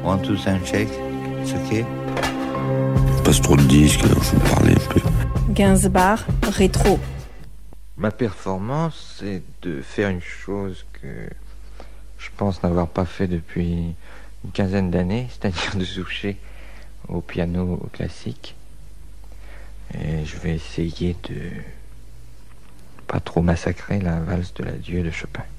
One, two, sound check. It's okay. Je passe trop de disques, alors je vais parler un peu. Gainsbourg, rétro. Ma performance, c'est de faire une chose que je pense n'avoir pas fait depuis une quinzaine d'années, c'est-à-dire de toucher au piano classique. Et je vais essayer de pas trop massacrer la valse de l'adieu de Chopin.